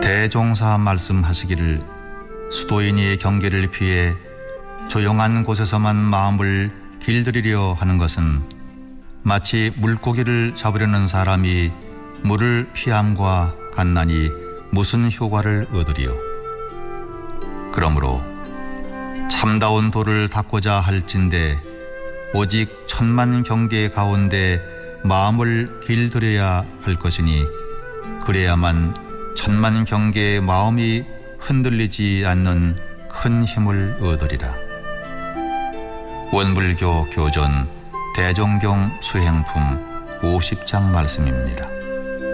대종사 말씀하시기를 수도인이 경계를 피해 조용한 곳에서만 마음을 길들이려 하는 것은 마치 물고기를 잡으려는 사람이 물을 피함과 같나니 무슨 효과를 얻으리요. 그러므로 참다운 도를 닦고자 할진대 오직 천만 경계 가운데 마음을 길들여야 할 것이니 그래야만 천만 경계의 마음이 흔들리지 않는 큰 힘을 얻으리라. 원불교 교전 대종경 수행품 50장 말씀입니다.